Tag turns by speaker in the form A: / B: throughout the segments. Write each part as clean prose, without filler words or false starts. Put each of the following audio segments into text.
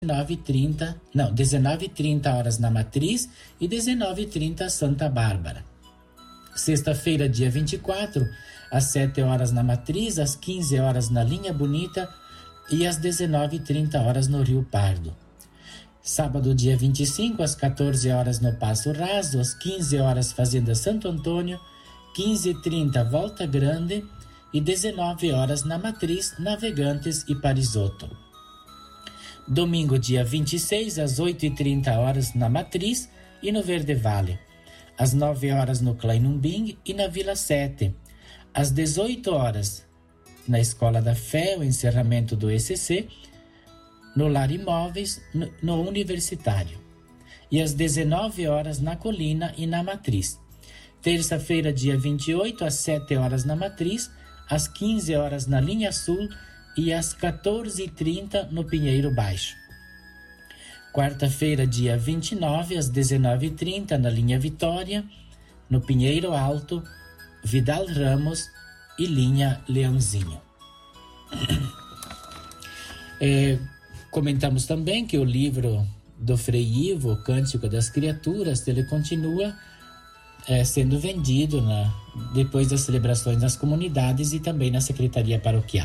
A: 19h30 horas na Matriz e 19h30 Santa Bárbara. Sexta-feira, dia 24, às 7 horas na Matriz, às 15 horas na Linha Bonita e às 19h30 horas no Rio Pardo. Sábado, dia 25, às 14 horas no Passo Raso, às 15 horas Fazenda Santo Antônio, 15h30 Volta Grande e 19 horas na Matriz, Navegantes e Parisotto. Domingo, dia 26, às 8h30 horas na Matriz e no Verde Vale. Às 9 horas no Kleinunbing e na Vila 7. Às 18 horas na Escola da Fé, o encerramento do ECC, no Lar Imóveis, no Universitário. E às 19 horas na Colina e na Matriz. Terça-feira, dia 28, às 7 horas na Matriz, às 15 horas na Linha Sul e às 14h30 no Pinheiro Baixo. Quarta-feira, dia 29, às 19h30 na Linha Vitória, no Pinheiro Alto, Vidal Ramos e Linha Leãozinho. Comentamos também que o livro do Frei Ivo, Cântico das Criaturas, ele continua sendo vendido depois das celebrações nas comunidades e também na Secretaria Paroquial.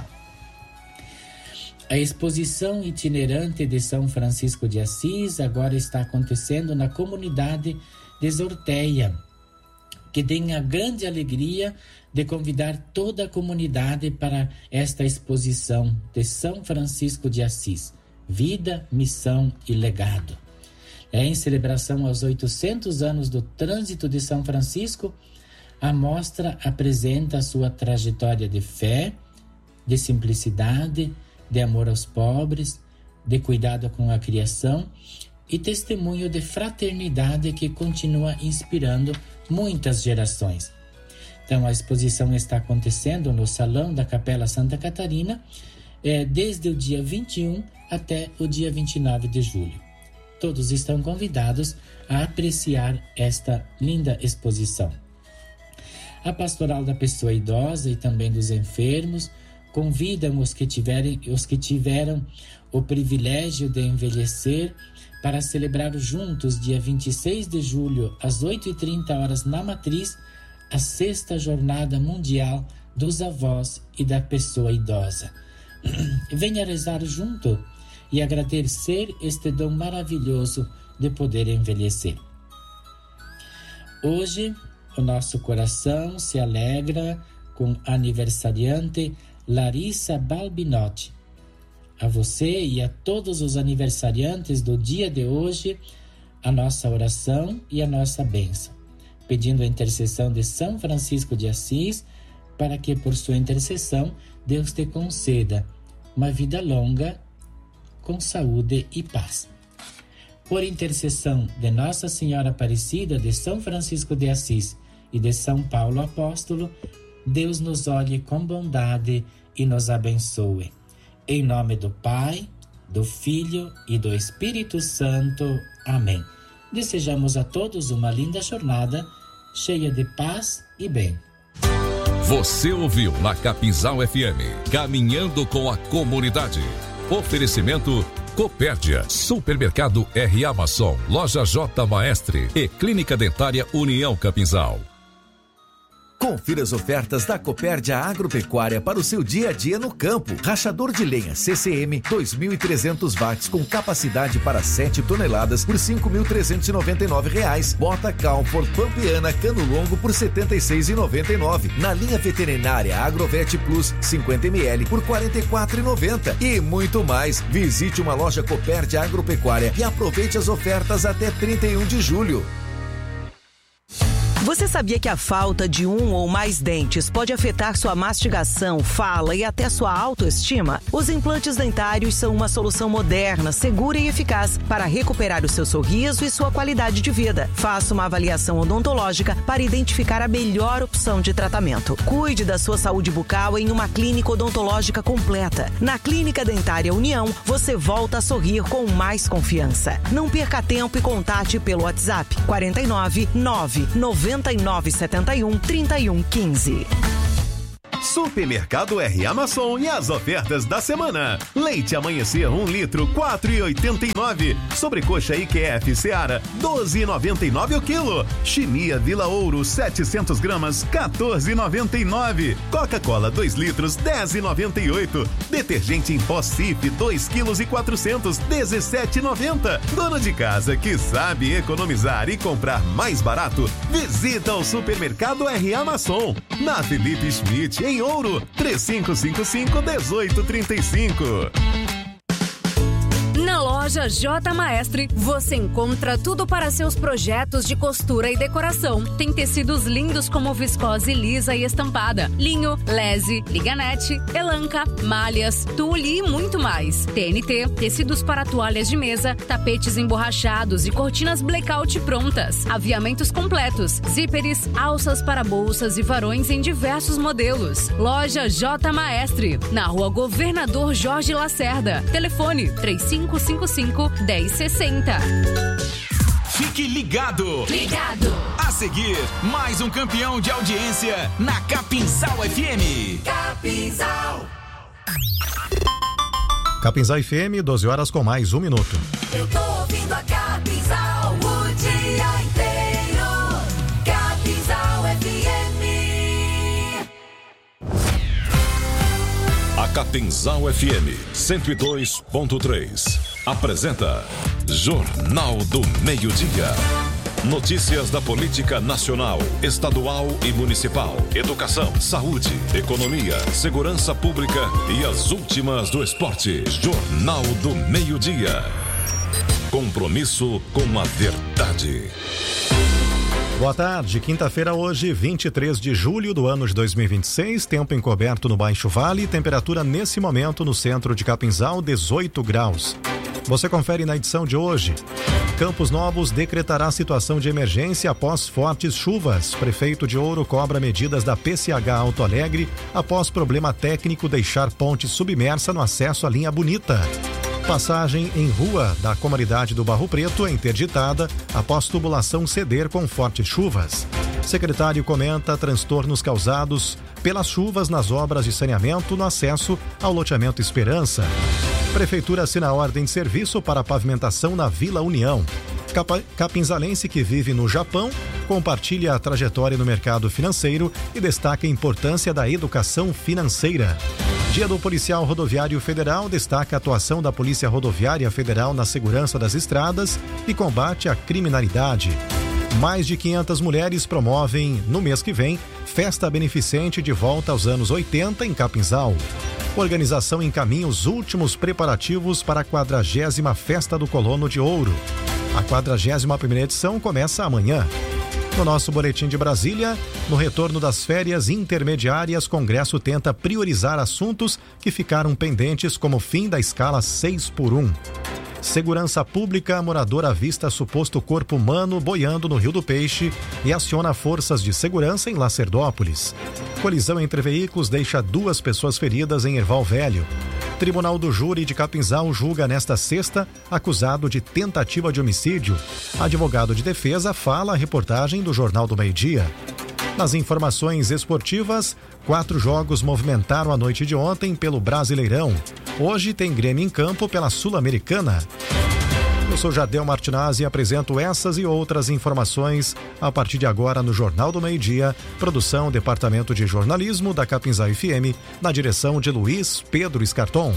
A: A exposição itinerante de São Francisco de Assis agora está acontecendo na comunidade de Zorteia, que tem a grande alegria de convidar toda a comunidade para esta exposição de São Francisco de Assis, Vida, Missão e Legado. Em celebração aos 800 anos do trânsito de São Francisco, a mostra apresenta a sua trajetória de fé, de simplicidade, de amor aos pobres, de cuidado com a criação e testemunho de fraternidade que continua inspirando muitas gerações. Então, a exposição está acontecendo no Salão da Capela Santa Catarina, desde o dia 21 até o dia 29 de julho. Todos estão convidados a apreciar esta linda exposição. A Pastoral da Pessoa Idosa e também dos enfermos convidam os que tiveram o privilégio de envelhecer para celebrar juntos, dia 26 de julho, às 8h30 horas na Matriz, a 6ª Jornada Mundial dos Avós e da Pessoa Idosa. Venha rezar junto e agradecer este dom maravilhoso de poder envelhecer. Hoje, o nosso coração se alegra com a aniversariante Larissa Balbinotti. A você e a todos os aniversariantes do dia de hoje, a nossa oração e a nossa bênção, pedindo a intercessão de São Francisco de Assis, para que por sua intercessão Deus te conceda uma vida longa, com saúde e paz. Por intercessão de Nossa Senhora Aparecida, de São Francisco de Assis e de São Paulo Apóstolo, Deus nos olhe com bondade e nos abençoe. Em nome do Pai, do Filho e do Espírito Santo. Amém. Desejamos a todos uma linda jornada, cheia de paz e bem.
B: Você ouviu na Capinzal FM, Caminhando com a Comunidade. Oferecimento Copérdia, Supermercado R. Amazon, Loja J. Maestre e Clínica Dentária União Capinzal.
C: Confira as ofertas da Copérdia Agropecuária para o seu dia a dia no campo. Rachador de lenha CCM 2.300 watts com capacidade para 7 toneladas por R$ 5.399. Bota Calfor Pampiana Cano Longo por R$ 76,99. Na linha veterinária Agrovet Plus 50 ml por R$ 44,90. E muito mais. Visite uma loja Copérdia Agropecuária e aproveite as ofertas até 31 de julho.
D: Você sabia que a falta de um ou mais dentes pode afetar sua mastigação, fala e até sua autoestima? Os implantes dentários são uma solução moderna, segura e eficaz para recuperar o seu sorriso e sua qualidade de vida. Faça uma avaliação odontológica para identificar a melhor opção de tratamento. Cuide da sua saúde bucal em uma clínica odontológica completa. Na Clínica Dentária União, você volta a sorrir com mais confiança. Não perca tempo e contate pelo WhatsApp 49 9 9971 3115.
E: Supermercado R. Amasson e as ofertas da semana. Leite Amanhecer 1 litro, 4,89. Sobrecoxa IQF Seara, 12,99 o quilo. Chimia Vila Ouro, 700 gramas, 14,99. Coca-Cola 2 litros, 10,98. Detergente em pó Cif, 2 quilos e 400, 17,90. Dono de casa que sabe economizar e comprar mais barato, visita o Supermercado R. Amasson. Na Felipe Schmidt, em Ouro, 3555-1835.
F: Na loja J Maestre, você encontra tudo para seus projetos de costura e decoração. Tem tecidos lindos como viscose lisa e estampada, linho, lese, liganete, elanca, malhas, tule e muito mais. TNT, tecidos para toalhas de mesa, tapetes emborrachados e cortinas blackout prontas. Aviamentos completos, zíperes, alças para bolsas e varões em diversos modelos. Loja J Maestre, na Rua Governador Jorge Lacerda. Telefone 3555-1060.
G: Fique ligado!
F: Ligado!
G: A seguir, mais um campeão de audiência na Capinzal FM.
F: Capinzal!
H: Capinzal FM, 12 horas com mais 1 minuto.
F: Eu tô ouvindo a Capinzal o dia inteiro. Capinzal FM.
B: A Capinzal FM 102.3 apresenta Jornal do Meio-Dia. Notícias da política nacional, estadual e municipal, educação, saúde, economia, segurança pública e as últimas do esporte. Jornal do Meio-Dia. Compromisso com a verdade.
H: Boa tarde, quinta-feira hoje, 23 de julho do ano de 2026, tempo encoberto no Baixo Vale, temperatura nesse momento no centro de Capinzal, 18 graus. Você confere na edição de hoje. Campos Novos decretará situação de emergência após fortes chuvas. Prefeito de Ouro cobra medidas da PCH Alto Alegre após problema técnico deixar ponte submersa no acesso à linha Bonita. Passagem em rua da comunidade do Barro Preto é interditada após tubulação ceder com fortes chuvas. Secretário comenta transtornos causados pelas chuvas nas obras de saneamento no acesso ao loteamento Esperança. Prefeitura assina ordem de serviço para pavimentação na Vila União. Capinzalense que vive no Japão compartilha a trajetória no mercado financeiro e destaca a importância da educação financeira. Dia do Policial Rodoviário Federal destaca a atuação da Polícia Rodoviária Federal na segurança das estradas e combate à criminalidade. Mais de 500 mulheres promovem, no mês que vem, festa beneficente de volta aos anos 80 em Capinzal. Organização encaminha os últimos preparativos para a 40ª Festa do Colono de Ouro. A 41ª edição começa amanhã. No nosso boletim de Brasília, no retorno das férias intermediárias, Congresso tenta priorizar assuntos que ficaram pendentes, como o fim da escala 6x1. Segurança Pública, morador avista suposto corpo humano boiando no Rio do Peixe e aciona forças de segurança em Lacerdópolis. Colisão entre veículos deixa 2 pessoas feridas em Erval Velho. Tribunal do Júri de Capinzal julga nesta sexta acusado de tentativa de homicídio. Advogado de defesa fala a reportagem do Jornal do Meio-Dia. Nas informações esportivas, 4 jogos movimentaram a noite de ontem pelo Brasileirão. Hoje tem Grêmio em campo pela Sul-Americana. Eu sou Jadel Martinazzi e apresento essas e outras informações a partir de agora no Jornal do Meio-Dia. Produção, Departamento de Jornalismo da Capinzal FM, na direção de Luiz Pedro Escarton.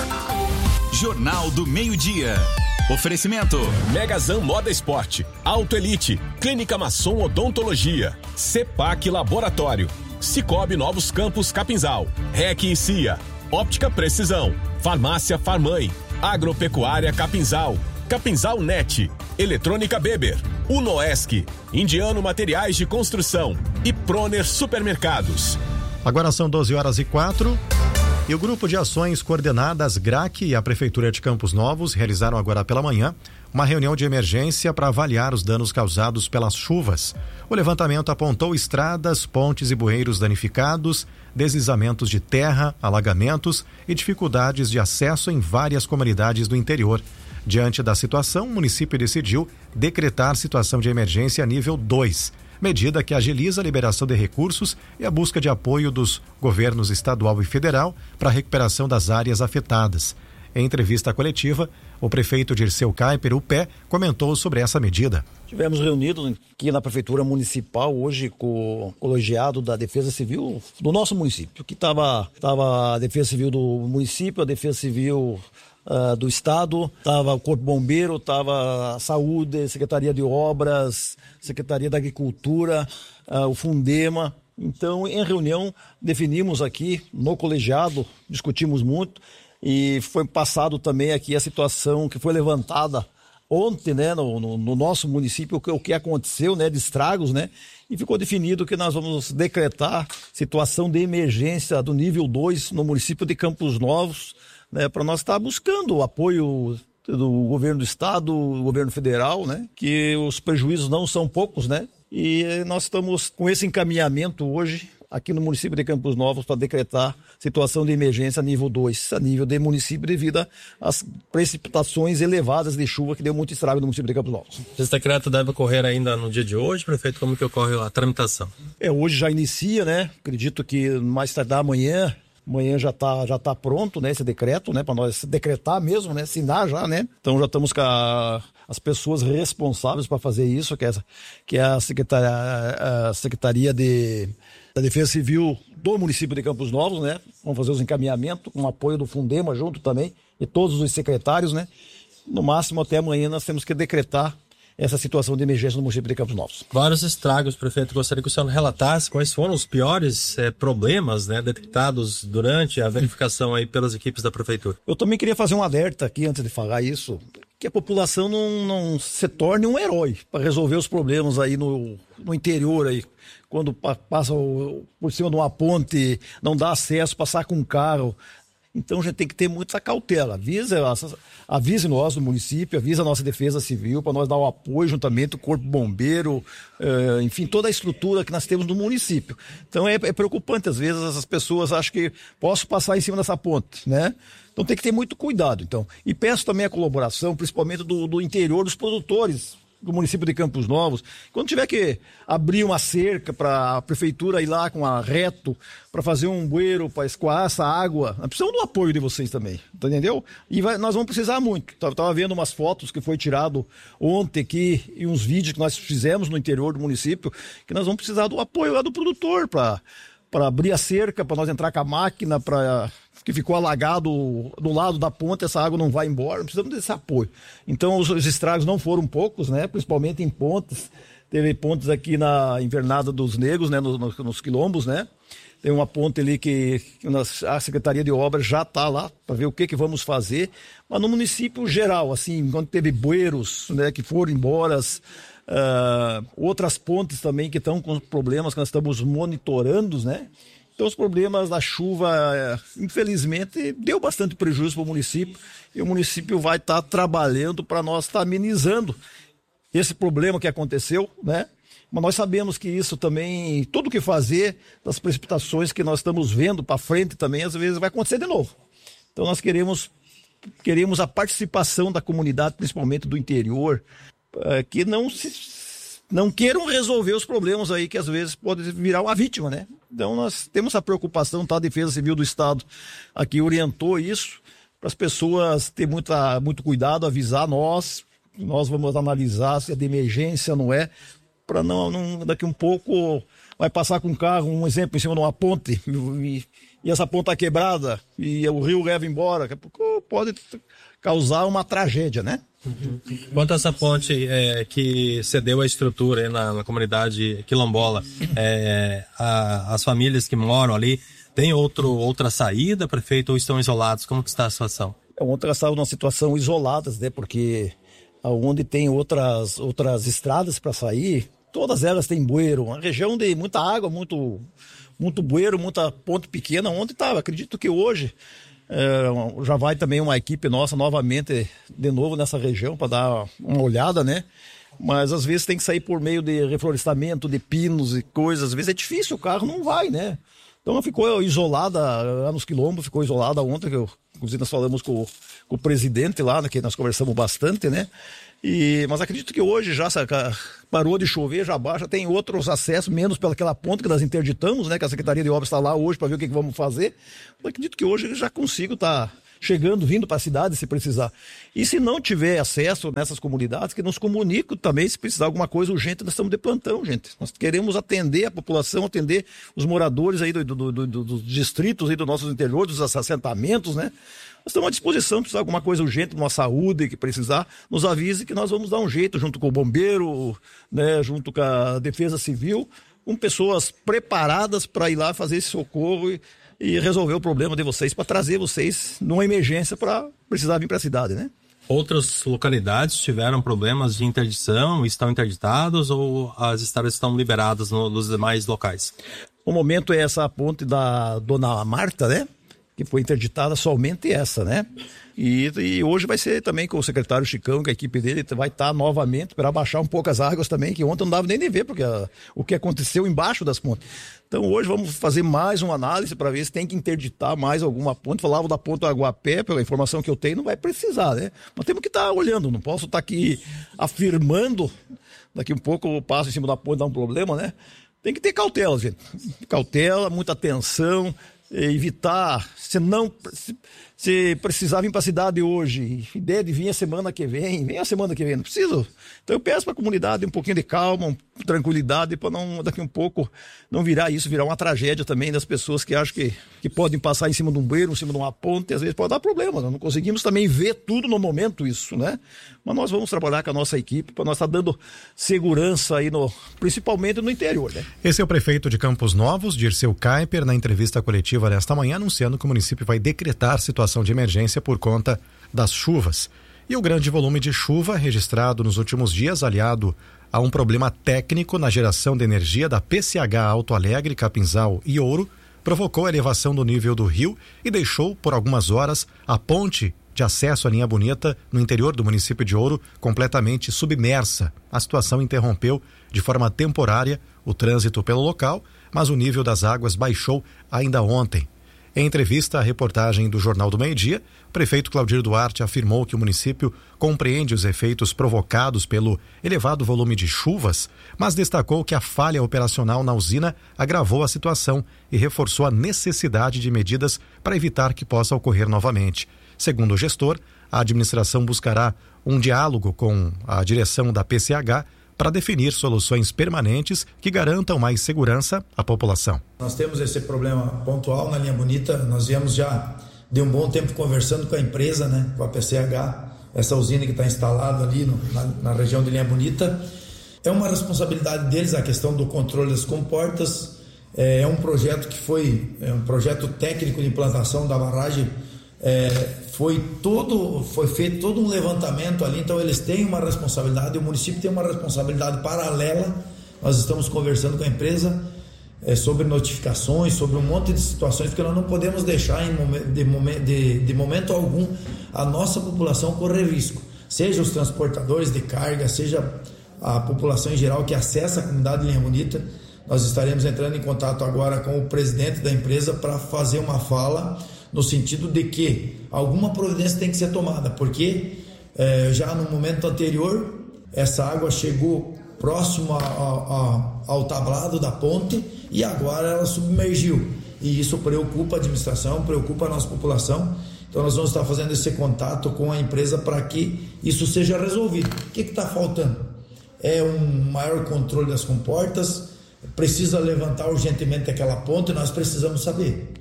G: Jornal do Meio-Dia. Oferecimento:
I: Megazan Moda Esporte, Auto Elite, Clínica Masson Odontologia, Cepac Laboratório, Cicobi Novos Campos Capinzal, REC e CIA, Óptica Precisão, Farmácia Farmãe, Agropecuária Capinzal, Capinzal Net, Eletrônica Beber, Unoesc, Indiano Materiais de Construção e Proner Supermercados.
H: Agora são 12h04. E o grupo de ações coordenadas GRAC e a Prefeitura de Campos Novos realizaram agora pela manhã uma reunião de emergência para avaliar os danos causados pelas chuvas. O levantamento apontou estradas, pontes e bueiros danificados, deslizamentos de terra, alagamentos e dificuldades de acesso em várias comunidades do interior. Diante da situação, o município decidiu decretar situação de emergência nível 2. medida que agiliza a liberação de recursos e a busca de apoio dos governos estadual e federal para a recuperação das áreas afetadas. Em entrevista coletiva, o prefeito Dirceu Kaiper, o PÉ, comentou sobre essa medida.
J: Tivemos reunido aqui na Prefeitura Municipal hoje com o colegiado da Defesa Civil do nosso município, que estava a Defesa Civil do município, a Defesa Civil do Estado, estava o Corpo Bombeiro, estava a Saúde, Secretaria de Obras, Secretaria da Agricultura, o Fundema. Então, em reunião, definimos aqui no colegiado, discutimos muito, e foi passado também aqui a situação que foi levantada ontem, né, no nosso município, o que aconteceu, né, de estragos, né, e ficou definido que nós vamos decretar situação de emergência do nível 2 no município de Campos Novos, né, para nós estar buscando o apoio do governo do estado, do governo federal, né, que os prejuízos não são poucos, né, e nós estamos com esse encaminhamento hoje aqui no município de Campos Novos para decretar situação de emergência nível 2, a nível de município devido às precipitações elevadas de chuva que deu muito estrago no município de Campos Novos.
K: Esse decreto deve ocorrer ainda no dia de hoje, prefeito? Como que ocorre a tramitação?
J: Hoje já inicia, né? Acredito que mais tarde amanhã já tá pronto, né, esse decreto, né, para nós decretar mesmo, né, assinar já, né. Então já estamos com as pessoas responsáveis para fazer isso, que é a Secretaria da Defesa Civil do município de Campos Novos, né. Vamos fazer os encaminhamentos com o apoio do Fundema junto também e todos os secretários, né. No máximo até amanhã nós temos que decretar essa situação de emergência no município de Campos Novos.
K: Vários estragos, prefeito. Gostaria que o senhor relatasse quais foram os piores problemas, né, detectados durante a verificação aí pelas equipes da prefeitura.
J: Eu também queria fazer um alerta aqui antes de falar isso, que a população não se torne um herói para resolver os problemas aí no interior aí. Quando passa por cima de uma ponte, não dá acesso, passar com um carro. Então a gente tem que ter muita cautela. Avise nós do município, avise a nossa Defesa Civil para nós dar o apoio juntamente o Corpo Bombeiro, enfim, toda a estrutura que nós temos no município. Então é preocupante, às vezes as pessoas acham que posso passar em cima dessa ponte, né? Então tem que ter muito cuidado. Então. E peço também a colaboração, principalmente do interior, dos produtores do município de Campos Novos. Quando tiver que abrir uma cerca para a prefeitura ir lá com a reto para fazer um bueiro, para escoar essa água, nós precisamos do apoio de vocês também, entendeu? E nós vamos precisar muito. Estava vendo umas fotos que foi tirado ontem aqui e uns vídeos que nós fizemos no interior do município, que nós vamos precisar do apoio lá do produtor para abrir a cerca, para nós entrar com a máquina, que ficou alagado do lado da ponte, essa água não vai embora, precisamos desse apoio. Então os estragos não foram poucos, né? Principalmente em pontes. Teve pontes aqui na Invernada dos Negros, né? Nos quilombos, né? Tem uma ponte ali que a Secretaria de Obras já está lá para ver o que vamos fazer. Mas no município geral, assim, quando teve bueiros, né, que foram embora, outras pontes também que estão com problemas que nós estamos monitorando, né? Então os problemas da chuva, infelizmente, deu bastante prejuízo para o município e o município vai estar trabalhando para nós estar amenizando esse problema que aconteceu, né? Mas nós sabemos que isso também, tudo o que fazer das precipitações que nós estamos vendo para frente também, às vezes vai acontecer de novo. Então nós queremos a participação da comunidade, principalmente do interior, que não queiram resolver os problemas aí que às vezes pode virar uma vítima, né? Então nós temos essa preocupação, tá? A Defesa Civil do Estado aqui orientou isso para as pessoas ter muito cuidado, avisar nós vamos analisar se é de emergência, não é, para não daqui um pouco vai passar com um carro, um exemplo, em cima de uma ponte e essa ponta quebrada e o rio leva embora, daqui a pouco pode causar uma tragédia, né?
K: Uhum. Quanto a essa ponte que cedeu a estrutura aí na comunidade quilombola, as famílias que moram ali, tem outra saída, prefeito, ou estão isolados? Como que está a situação?
J: Ontem estavam numa situação isoladas, né? Porque onde tem outras estradas para sair, todas elas têm bueiro, uma região de muita água, muito bueiro, muita ponte pequena, onde estava. Acredito que hoje já vai também uma equipe nossa novamente de novo nessa região para dar uma olhada, né? Mas às vezes tem que sair por meio de reflorestamento, de pinos e coisas. Às vezes é difícil, o carro não vai, né? Então ela ficou isolada lá nos quilombos, ficou isolada ontem, inclusive nós falamos com o presidente lá, né, que nós conversamos bastante, né? Mas acredito que hoje já parou de chover, já baixa, tem outros acessos, menos pelaquela ponte que nós interditamos, né? Que a Secretaria de Obras está lá hoje para ver o que vamos fazer. Eu acredito que hoje eu já consigo estar chegando, vindo para a cidade se precisar. E se não tiver acesso nessas comunidades, que nos comuniquem também se precisar alguma coisa urgente, nós estamos de plantão, gente. Nós queremos atender a população, atender os moradores aí dos distritos aí do nosso interior, dos assentamentos, né? Nós estamos à disposição, se precisar de alguma coisa urgente, de uma saúde, que precisar, nos avise que nós vamos dar um jeito, junto com o bombeiro, né, junto com a Defesa Civil, com pessoas preparadas para ir lá fazer esse socorro e resolver o problema de vocês, para trazer vocês numa emergência para precisar vir para a cidade, né?
K: Outras localidades tiveram problemas de interdição, estão interditados ou as estradas estão liberadas nos demais locais?
J: O momento é essa ponte da Dona Marta, né? Que foi interditada somente essa, né? E hoje vai ser também com o secretário Chicão, que a equipe dele vai estar novamente para baixar um pouco as águas também, que ontem não dava nem de ver, porque o que aconteceu embaixo das pontes. Então hoje vamos fazer mais uma análise para ver se tem que interditar mais alguma ponte. Falava da ponte do Aguapé, pela informação que eu tenho, não vai precisar, né? Mas temos que estar olhando, não posso estar aqui afirmando, daqui um pouco eu passo em cima da ponte, dá um problema, né? Tem que ter cautela, gente. Cautela, muita atenção, evitar, se precisar vir para a cidade hoje, ideia de vir a semana que vem a semana que vem, não preciso. Então eu peço para a comunidade um pouquinho de calma, tranquilidade, para não, daqui um pouco, não virar uma tragédia também das pessoas que acham que podem passar em cima de um bueiro, em cima de uma ponte, às vezes pode dar problema, nós não conseguimos também ver tudo no momento isso, né? Mas nós vamos trabalhar com a nossa equipe para nós estar dando segurança aí, principalmente no interior, né?
H: Esse é o prefeito de Campos Novos, Dirceu Kuiper, na entrevista coletiva desta manhã, anunciando que o município vai decretar situação de emergência por conta das chuvas. E o grande volume de chuva registrado nos últimos dias, aliado a um problema técnico na geração de energia da PCH Alto Alegre, Capinzal e Ouro, provocou a elevação do nível do rio e deixou, por algumas horas, a ponte de acesso à Linha Bonita, no interior do município de Ouro, completamente submersa. A situação interrompeu de forma temporária o trânsito pelo local, mas o nível das águas baixou ainda ontem. Em entrevista à reportagem do Jornal do Meio-Dia, o prefeito Claudir Duarte afirmou que o município compreende os efeitos provocados pelo elevado volume de chuvas, mas destacou que a falha operacional na usina agravou a situação e reforçou a necessidade de medidas para evitar que possa ocorrer novamente. Segundo o gestor, a administração buscará um diálogo com a direção da PCH para definir soluções permanentes que garantam mais segurança à população.
L: Nós temos esse problema pontual na Linha Bonita, nós viemos já de um bom tempo conversando com a empresa, né, com a PCH, essa usina que está instalada ali na região de Linha Bonita. É uma responsabilidade deles a questão do controle das comportas, é um projeto que foi um projeto técnico de implantação da barragem, foi feito todo um levantamento ali, então eles têm uma responsabilidade, o município tem uma responsabilidade paralela. Nós estamos conversando com a empresa sobre notificações, sobre um monte de situações, porque nós não podemos deixar de momento algum a nossa população correr risco, seja os transportadores de carga, seja a população em geral que acessa a comunidade de Linha Bonita. Nós estaremos entrando em contato agora com o presidente da empresa para fazer uma fala no sentido de que alguma providência tem que ser tomada, porque já no momento anterior essa água chegou próximo ao tablado da ponte e agora ela submergiu, e isso preocupa a administração, preocupa a nossa população. Então nós vamos estar fazendo esse contato com a empresa para que isso seja resolvido. O que está faltando? É um maior controle das comportas, precisa levantar urgentemente aquela ponte, nós precisamos saber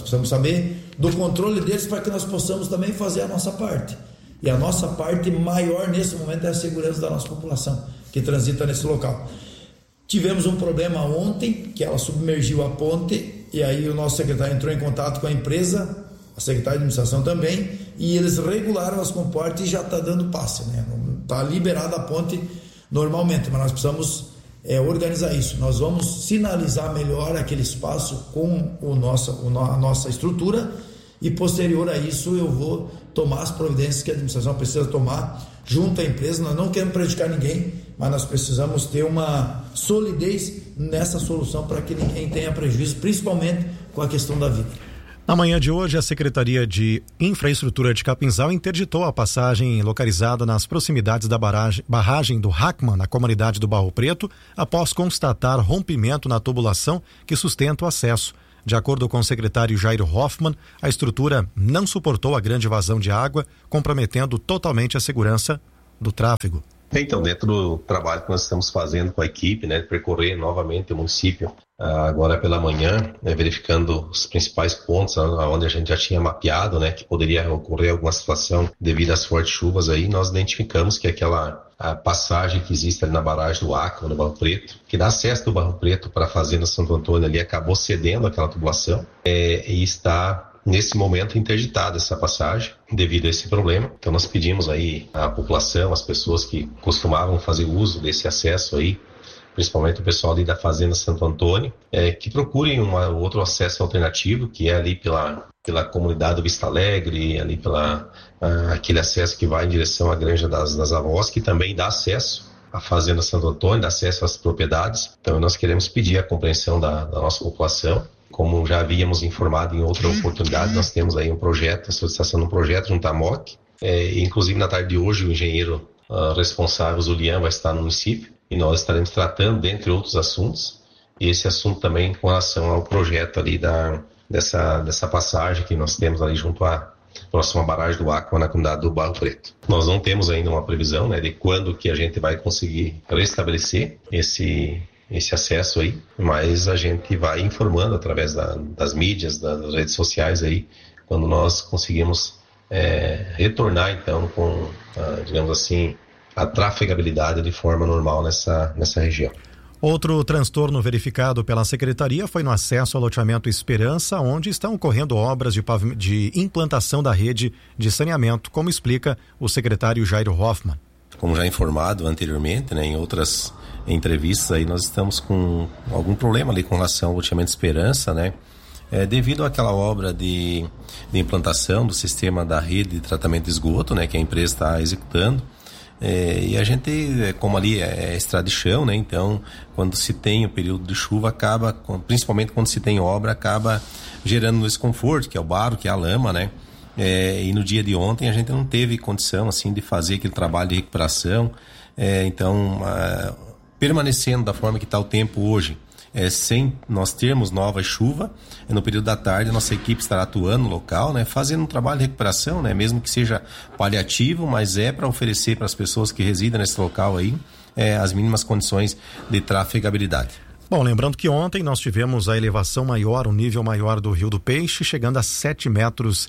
L: do controle deles para que nós possamos também fazer a nossa parte. E a nossa parte maior nesse momento é a segurança da nossa população que transita nesse local. Tivemos um problema ontem, que ela submergiu a ponte, e aí o nosso secretário entrou em contato com a empresa, a secretária de administração também, e eles regularam as comportas e já está dando passe, né? Está liberada a ponte normalmente, mas nós precisamos organizar isso. Nós vamos sinalizar melhor aquele espaço com a nossa estrutura, e posterior a isso eu vou tomar as providências que a administração precisa tomar junto à empresa. Nós não queremos prejudicar ninguém, mas nós precisamos ter uma solidez nessa solução para que ninguém tenha prejuízo, principalmente com a questão da vida.
H: Na manhã de hoje, a Secretaria de Infraestrutura de Capinzal interditou a passagem localizada nas proximidades da barragem do Hackman, na comunidade do Barro Preto, após constatar rompimento na tubulação que sustenta o acesso. De acordo com o secretário Jair Hoffmann, a estrutura não suportou a grande vazão de água, comprometendo totalmente a segurança do tráfego.
M: Então, dentro do trabalho que nós estamos fazendo com a equipe, né, de percorrer novamente o município, agora pela manhã, né, verificando os principais pontos onde a gente já tinha mapeado, né, que poderia ocorrer alguma situação devido às fortes chuvas aí, nós identificamos que a passagem que existe ali na barragem do Acre, no Barro Preto, que dá acesso do Barro Preto para a Fazenda Santo Antônio ali, acabou cedendo aquela tubulação e está nesse momento interditada essa passagem devido a esse problema. Então nós pedimos aí à população, às pessoas que costumavam fazer uso desse acesso aí, principalmente o pessoal ali da Fazenda Santo Antônio, que procurem outro acesso alternativo, que é ali pela comunidade do Vista Alegre, ali aquele acesso que vai em direção à Granja das Avós, que também dá acesso à Fazenda Santo Antônio, dá acesso às propriedades. Então nós queremos pedir a compreensão da nossa população. Como já havíamos informado em outra oportunidade, nós temos aí um projeto, a solicitação de um projeto junto à MOC. Inclusive na tarde de hoje o engenheiro responsável, Zulian, vai estar no município e nós estaremos tratando, dentre outros assuntos, esse assunto também com relação ao projeto ali dessa passagem que nós temos ali junto à próxima barragem do Acre, na comunidade do Barro Preto. Nós não temos ainda uma previsão, né, de quando que a gente vai conseguir restabelecer esse acesso aí, mas a gente vai informando através das mídias, das redes sociais aí, quando nós conseguimos retornar então com, digamos assim, a trafegabilidade de forma normal nessa região.
H: Outro transtorno verificado pela Secretaria foi no acesso ao loteamento Esperança, onde estão ocorrendo obras de implantação da rede de saneamento, como explica o secretário Jair Hoffmann.
M: Como já informado anteriormente, né, em outras entrevistas, aí nós estamos com algum problema ali com relação ao loteamento Esperança, né? Devido àquela obra de implantação do sistema da rede de tratamento de esgoto, né, que a empresa está executando. E a gente, como ali é estrada de chão, né? Então, quando se tem o período de chuva, acaba, principalmente quando se tem obra, acaba gerando desconforto, que é o barro, que é a lama, né? E no dia de ontem a gente não teve condição, assim, de fazer aquele trabalho de recuperação. Então, permanecendo da forma que está o tempo hoje, sem nós termos nova chuva, no período da tarde a nossa equipe estará atuando no local, né, fazendo um trabalho de recuperação, né, mesmo que seja paliativo, mas para oferecer para as pessoas que residem nesse local aí as mínimas condições de trafegabilidade.
H: Bom, lembrando que ontem nós tivemos a elevação maior, o nível maior do Rio do Peixe, chegando a 7,70 metros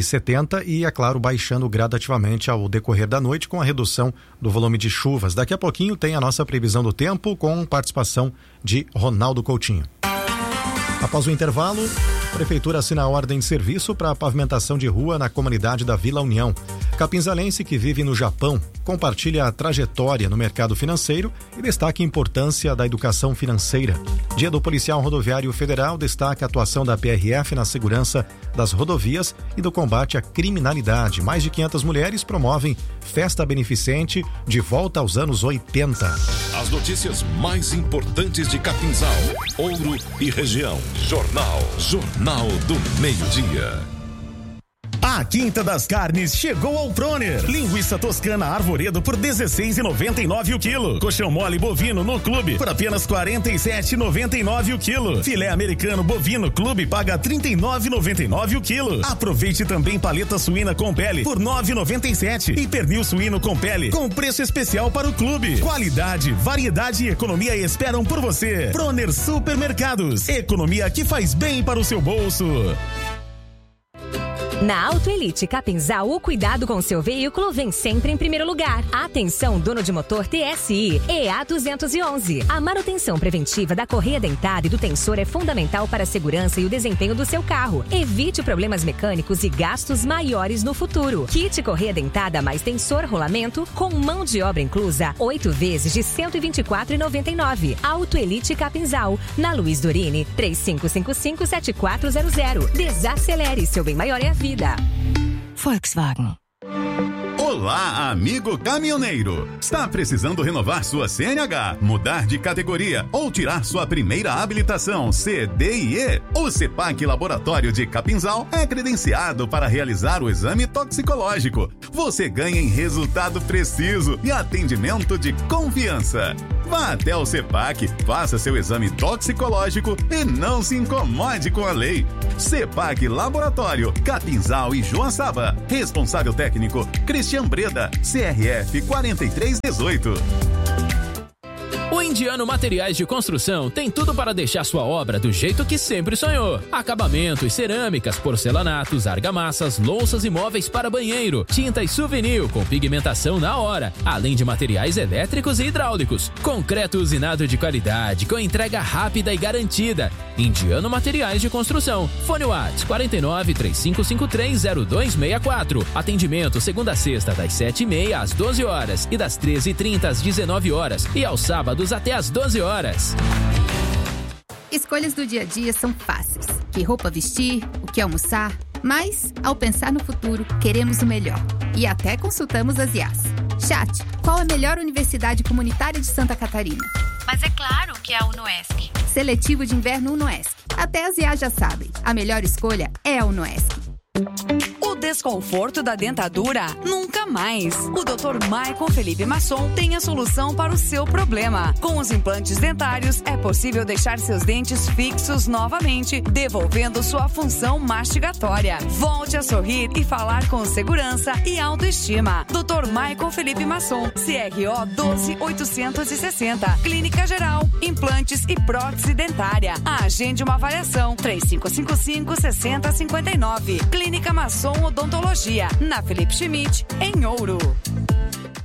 H: e, é claro, baixando gradativamente ao decorrer da noite com a redução do volume de chuvas. Daqui a pouquinho tem a nossa previsão do tempo com participação de Ronaldo Coutinho. Após o intervalo, a Prefeitura assina a ordem de serviço para a pavimentação de rua na comunidade da Vila União. Capinzalense que vive no Japão compartilha a trajetória no mercado financeiro e destaca a importância da educação financeira. Dia do Policial Rodoviário Federal destaca a atuação da PRF na segurança das rodovias e do combate à criminalidade. Mais de 500 mulheres promovem festa beneficente de volta aos anos 80.
B: As notícias mais importantes de Capinzal, Ouro e região. Jornal do Meio-Dia.
N: A Quinta das Carnes chegou ao Proner. Linguiça toscana Arvoredo por R$16,99 o quilo. Colchão mole bovino no Clube por apenas R$47,99 o quilo. Filé americano bovino Clube paga R$39,99 o quilo. Aproveite também paleta suína com pele por R$9,97 e pernil suíno com pele com preço especial para o Clube. Qualidade, variedade e economia esperam por você. Proner Supermercados. Economia que faz bem para o seu bolso.
O: Na Auto Elite Capinzal, o cuidado com seu veículo vem sempre em primeiro lugar. Atenção, dono de motor TSI EA211. A manutenção preventiva da correia dentada e do tensor é fundamental para a segurança e o desempenho do seu carro. Evite problemas mecânicos e gastos maiores no futuro. Kit correia dentada mais tensor rolamento com mão de obra inclusa, 8 vezes de R$124,99. Auto Elite Capinzal, na Luiz Dorini, 3555-7400. Desacelere, seu bem maior é a vida. Volkswagen.
E: Olá, amigo caminhoneiro! Está precisando renovar sua CNH, mudar de categoria ou tirar sua primeira habilitação C, D e E? O CEPAC Laboratório de Capinzal é credenciado para realizar o exame toxicológico. Você ganha em resultado preciso e atendimento de confiança. Vá até o CEPAC, faça seu exame toxicológico e não se incomode com a lei. CEPAC Laboratório, Capinzal e Joaçaba. Responsável técnico, Cristian Breda, CRF 4318.
P: O Indiano Materiais de Construção tem tudo para deixar sua obra do jeito que sempre sonhou. Acabamentos, cerâmicas, porcelanatos, argamassas, louças e móveis para banheiro, tintas Souvenir com pigmentação na hora, além de materiais elétricos e hidráulicos. Concreto usinado de qualidade, com entrega rápida e garantida. Indiano Materiais de Construção. Fone WhatsApp 49-3553-0264. Atendimento segunda a sexta das 7h30 às 12 horas e das 13h30 às 19 horas e aos sábados até às 12 horas.
Q: Escolhas do dia a dia são fáceis. Que roupa vestir, o que almoçar, mas, ao pensar no futuro, queremos o melhor. E até consultamos as IAs. Chat, qual a melhor universidade comunitária de Santa Catarina?
R: Mas é claro que é a UnoESC.
Q: Seletivo de inverno UnoESC. Até as IAs já sabem. A melhor escolha é a UnoESC.
S: O desconforto da dentadura? Nunca mais. O Dr. Maicon Felipe Masson tem a solução para o seu problema. Com os implantes dentários, é possível deixar seus dentes fixos novamente, devolvendo sua função mastigatória. Volte a sorrir e falar com segurança e autoestima. Dr. Maicon Felipe Masson, CRO 12860. Clínica Geral, implantes e prótese dentária. Agende uma avaliação. 3555-6059. Clínica Masson Odontologia, na Felipe Schmidt, em Ouro.